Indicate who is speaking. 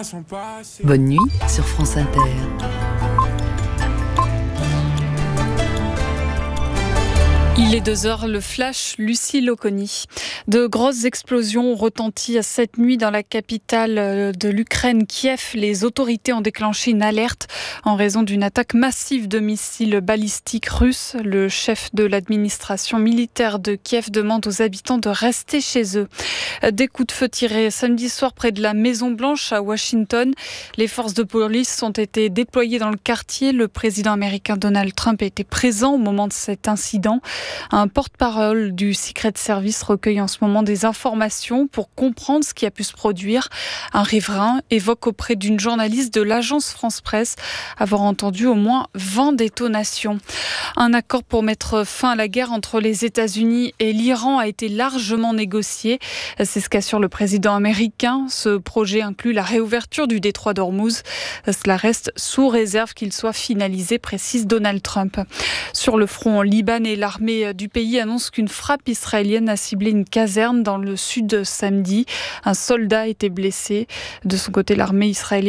Speaker 1: Bonne nuit sur France Inter.
Speaker 2: Il est 2h, le flash, Lucie Loconi. De grosses explosions ont retenti cette nuit dans la capitale de l'Ukraine, Kiev. Les autorités ont déclenché une alerte en raison d'une attaque massive de missiles balistiques russes. Le chef de l'administration militaire de Kiev demande aux habitants de rester chez eux. Des coups de feu tirés samedi soir près de la Maison-Blanche à Washington. Les forces de police ont été déployées dans le quartier. Le président américain Donald Trump était présent au moment de cet incident. Un porte-parole du Secret Service recueille en ce moment des informations pour comprendre ce qui a pu se produire. Un riverain évoque auprès d'une journaliste de l'agence France-Presse avoir entendu au moins 20 détonations. Un accord pour mettre fin à la guerre entre les États-Unis et l'Iran a été largement négocié. C'est ce qu'assure le président américain. Ce projet inclut la réouverture du détroit d'Ormuz. Cela reste sous réserve qu'il soit finalisé, précise Donald Trump. Sur le front libanais, l'armée du pays annonce qu'une frappe israélienne a ciblé une caserne dans le sud samedi. Un soldat a été blessé. De son côté, l'armée israélienne